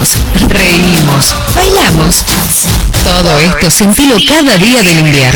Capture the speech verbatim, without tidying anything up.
Cantamos, reímos, bailamos. Todo esto sentilo cada día del invierno.